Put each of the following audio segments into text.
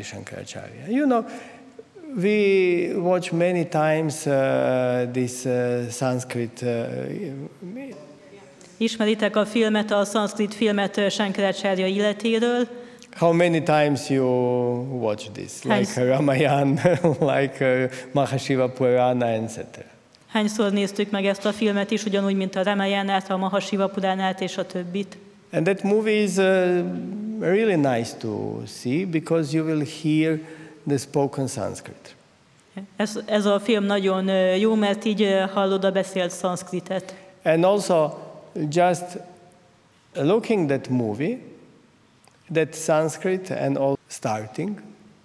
Adi Shankaracharya. You know, we watch many times this Sanskrit. Ismeritek a filmet, a szanszkrit filmet Shankaracharya életéről. How many times you watch this? Like Ramayana, like Mahashiva Purana, etc. Hányszor néztük meg ezt a filmet is, ugyanúgy, mint a Ramayanát, a Mahashiva Puránát és a többit. And that movie is really nice to see because you will hear the spoken Sanskrit. Ez a film nagyon jó, mert így hallod a beszélt szanszkritet. And also just looking that movie, that Sanskrit and all starting,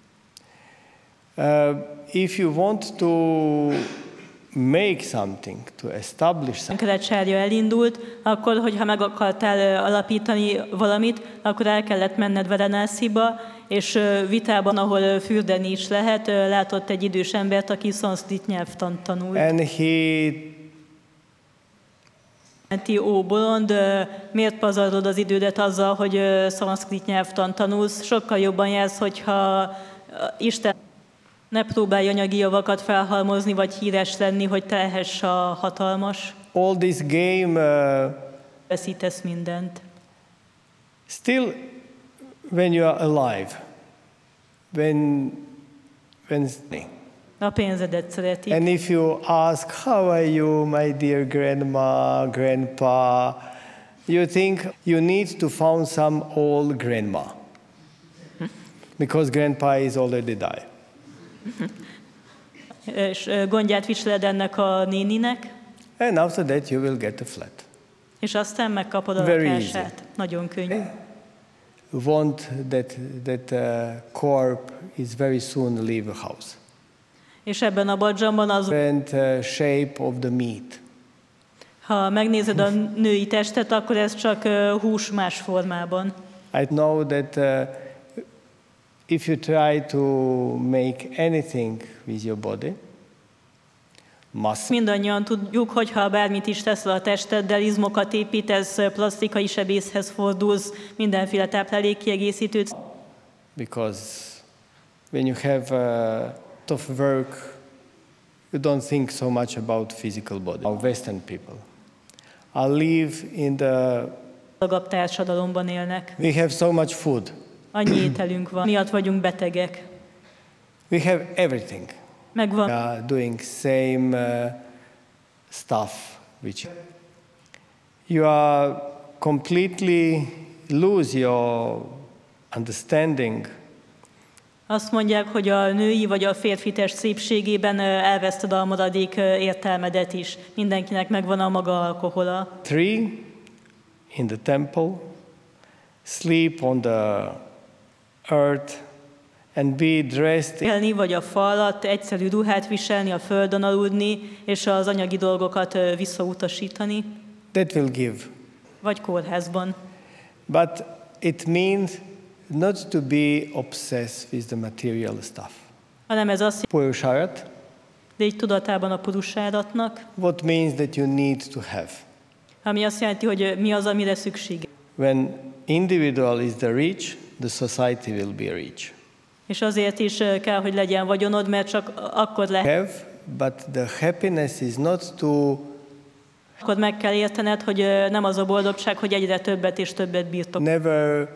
if you want to make something, to establish something. Shankaracharya elindult, akkor, hogyha meg akartál alapítani valamit, akkor el kellett menned Varanasiba, és vitában, ahol fürdeni is lehet, látott egy idős embert, aki szanszkrit nyelvtant tanult. And he Ó, bolond, miért pazarlod az idődet azzal, hogy szanszkrit nyelvtant tanulsz? Sokkal jobban jársz, hogyha Isten ne próbálj anyagi javakat felhalmozni, vagy híres lenni, hogy te lehess a hatalmas. all this game, Veszítesz mindent. still when you are alive, when A pénzedet szeretik. and if you ask, how are you, my dear grandma, grandpa, you think you need to find some old grandma because grandpa is already died. És gondját viseled ennek a néninek, And after that you will get a flat. és aztán megkapod a Very lakását. Nagyon könnyű. Want that corpse is very soon leave a house. És ebben a badzsamban az, Different shape of the meat. ha megnézed a női testet, akkor ez csak hús más formában. I know that if you try to make anything with your body, muscle, Mindannyian tudjuk, hogy ha bármit is teszel a testeddel, izmokat építesz, plastikai sebészhez fordulsz, mindenféle táplálékkiegészítőt. because when you have a lot of work, you don't think so much about physical body. Our Western people, I live in the. Gazdagabb társadalomban élnek. We have so much food. Annyi ételünk van, miatt vagyunk betegek. We have everything. Megvan. We are doing same stuff, which you are completely lose your understanding. Azt mondják, hogy a női vagy a férfi test szépségében elveszted a maradék értelmedet is. Mindenkinek megvan a maga alkohola. 3 in the temple, sleep on the earth, and be dressed. Élni vagy a fa alatt, egyszerű ruhát viselni, a földön aludni, és az anyagi dolgokat visszautasítani. That will give. Vagy kórházban. But it means not to be obsessed with the material stuff. Hanem ez azt Purusharat, légy tudatában a purusáratnak, what means that you need to have. ami azt jelenti, hogy mi az, amire szükség. When individual is the rich, the society will be rich. És azért is kell, hogy legyen vagyonod, mert csak akkor lehet. Have, but the happiness is not to. Akkor meg kell értened, hogy nem az a boldogság, hogy egyre többet és többet birtok. Never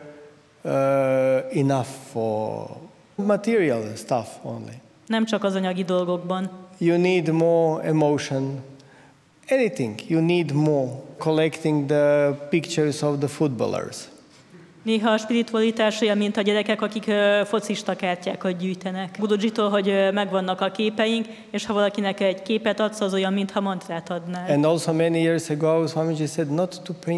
enough for material stuff only. Nem csak az anyagi dolgokban. You need more emotion. Anything. You need more. Collecting the pictures of the footballers. Néha a spiritualitás olyan, mint a gyerekek, akik focista kártyákat gyűjtenek. Gurudzsitól, hogy megvannak a képeink, és ha valakinek egy képet adsz, az olyan, mintha mantrát adnál. And also many years ago, Swamiji said not to print